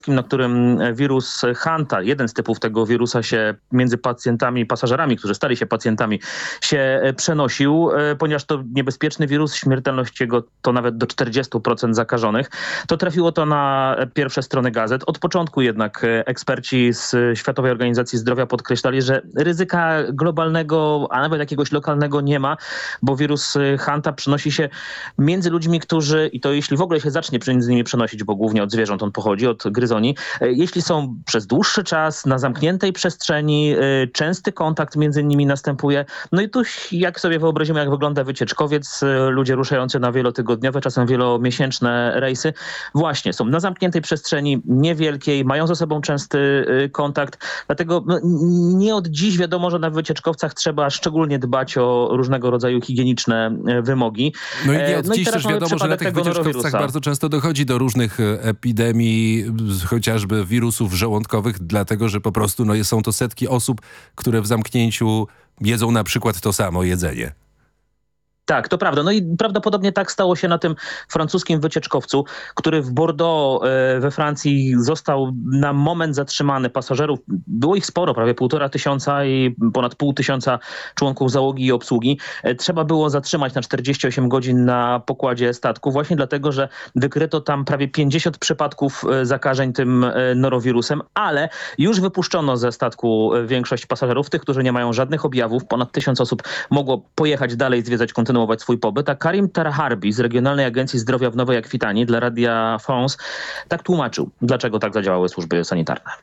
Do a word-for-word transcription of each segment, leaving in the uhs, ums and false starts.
na którym wirus Hanta, jeden z typów tego wirusa się między pacjentami i pasażerami, którzy stali się pacjentami, się przenosił, ponieważ to niebezpieczny wirus, śmiertelność jego to nawet do czterdzieści procent zakażonych. To trafiło to na pierwsze strony gazet. Od początku jednak eksperci z Światowej Organizacji Zdrowia podkreślali, że ryzyka globalnego, a nawet jakiegoś lokalnego nie ma, bo wirus Hanta przenosi się między ludźmi, którzy, i to jeśli w ogóle się zacznie między nimi przenosić, bo głównie od zwierząt on pochodzi, od gryzoni, jeśli są przez dłuższy czas na zamkniętej przestrzeni, częsty kontakt między nimi następuje. No i tu jak sobie wyobrazimy, jak wygląda wycieczkowiec, ludzie ruszający na wielotygodniowe, czasem wielomiesięczne rejsy, właśnie są na zamkniętej przestrzeni, niewielkiej, mają ze sobą częsty kontakt. Dlatego no, nie od dziś wiadomo, że na wycieczkowcach trzeba szczególnie dbać o różnego rodzaju higieniczne wymogi. No i nie od no dziś też wiadomo, że na tych wycieczkowcach bardzo często dochodzi do różnych epidemii, chociażby wirusów żołądkowych, dlatego że po prostu no, są to setki osób, które w zamknięciu jedzą na przykład to samo jedzenie. Tak, to prawda. No i prawdopodobnie tak stało się na tym francuskim wycieczkowcu, który w Bordeaux we Francji został na moment zatrzymany. Pasażerów, było ich sporo, prawie półtora tysiąca i ponad pół tysiąca członków załogi i obsługi. Trzeba było zatrzymać na czterdzieści osiem godzin na pokładzie statku, właśnie dlatego, że wykryto tam prawie pięćdziesiąt przypadków zakażeń tym norowirusem, ale już wypuszczono ze statku większość pasażerów, tych, którzy nie mają żadnych objawów. Ponad tysiąc osób mogło pojechać dalej, zwiedzać, kontynuować swój pobyt, a Karim Tarharbi z Regionalnej Agencji Zdrowia w Nowej Akwitanii dla Radia France tak tłumaczył, dlaczego tak zadziałały służby sanitarne.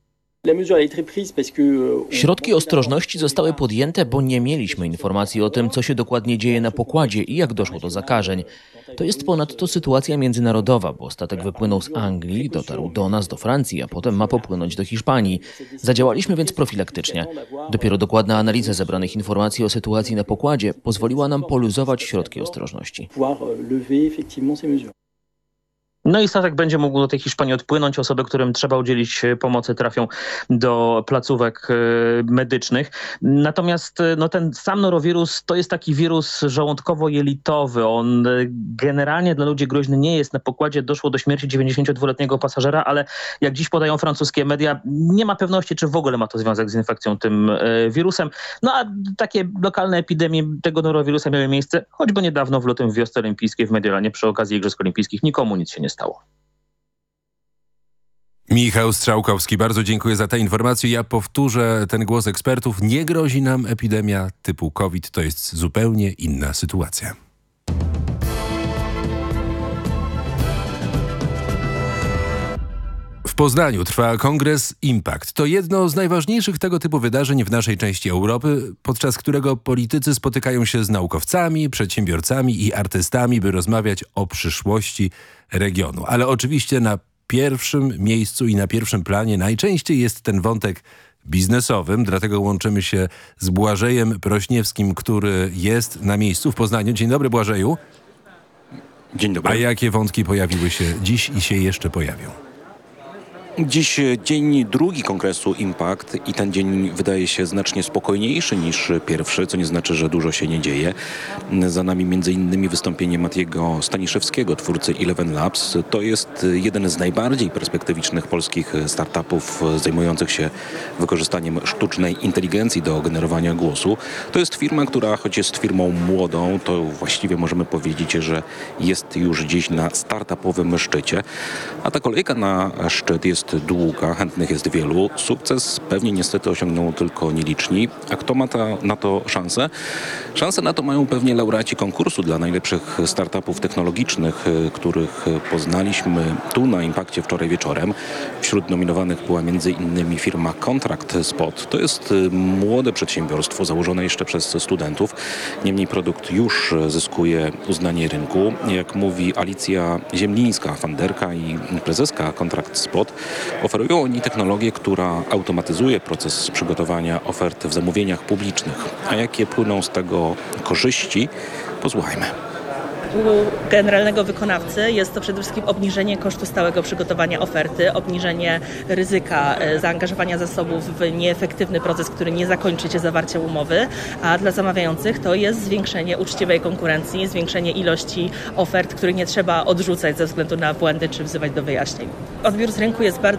Środki ostrożności zostały podjęte, bo nie mieliśmy informacji o tym, co się dokładnie dzieje na pokładzie i jak doszło do zakażeń. To jest ponadto sytuacja międzynarodowa, bo statek wypłynął z Anglii, dotarł do nas, do Francji, a potem ma popłynąć do Hiszpanii. Zadziałaliśmy więc profilaktycznie. Dopiero dokładna analiza zebranych informacji o sytuacji na pokładzie pozwoliła nam poluzować środki ostrożności. No i statek będzie mógł do tej Hiszpanii odpłynąć. Osoby, którym trzeba udzielić pomocy, trafią do placówek medycznych. Natomiast no, ten sam norowirus to jest taki wirus żołądkowo-jelitowy. On generalnie dla ludzi groźny nie jest. Na pokładzie doszło do śmierci dziewięćdziesięciodwuletniego pasażera, ale jak dziś podają francuskie media, nie ma pewności, czy w ogóle ma to związek z infekcją tym wirusem. No a takie lokalne epidemie tego norowirusa miały miejsce, choćby niedawno w lutym w wiosce olimpijskiej w Mediolanie przy okazji Igrzysk Olimpijskich. Nikomu nic się nie stało. Michał Strzałkowski, bardzo dziękuję za te informacje. Ja powtórzę ten głos ekspertów. Nie grozi nam epidemia typu COVID, to jest zupełnie inna sytuacja. W Poznaniu trwa kongres Impact. To jedno z najważniejszych tego typu wydarzeń w naszej części Europy, podczas którego politycy spotykają się z naukowcami, przedsiębiorcami i artystami, by rozmawiać o przyszłości regionu. Ale oczywiście na pierwszym miejscu i na pierwszym planie najczęściej jest ten wątek biznesowym, dlatego łączymy się z Błażejem Prośniewskim, który jest na miejscu w Poznaniu. Dzień dobry, Błażeju. Dzień dobry. A jakie wątki pojawiły się dziś i się jeszcze pojawią? Dziś dzień drugi kongresu Impact i ten dzień wydaje się znacznie spokojniejszy niż pierwszy, co nie znaczy, że dużo się nie dzieje. Za nami między innymi wystąpienie Matiego Staniszewskiego, twórcy Eleven Labs. To jest jeden z najbardziej perspektywicznych polskich startupów zajmujących się wykorzystaniem sztucznej inteligencji do generowania głosu. To jest firma, która choć jest firmą młodą, to właściwie możemy powiedzieć, że jest już dziś na startupowym szczycie. A ta kolejka na szczyt jest długa, chętnych jest wielu. Sukces pewnie niestety osiągną tylko nieliczni. A kto ma ta, na to szansę? Szansę na to mają pewnie laureaci konkursu dla najlepszych startupów technologicznych, których poznaliśmy tu na Impakcie wczoraj wieczorem. Wśród nominowanych była między innymi firma Contract Spot. To jest młode przedsiębiorstwo założone jeszcze przez studentów. Niemniej produkt już zyskuje uznanie rynku. Jak mówi Alicja Ziemlińska, funderka i prezeska Contract Spot, oferują oni technologię, która automatyzuje proces przygotowania ofert w zamówieniach publicznych. A jakie płyną z tego korzyści? Posłuchajmy. U generalnego wykonawcy jest to przede wszystkim obniżenie kosztu stałego przygotowania oferty, obniżenie ryzyka zaangażowania zasobów w nieefektywny proces, który nie zakończy się zawarciem umowy, a dla zamawiających to jest zwiększenie uczciwej konkurencji, zwiększenie ilości ofert, których nie trzeba odrzucać ze względu na błędy czy wzywać do wyjaśnień. Odbiór z rynku jest bardzo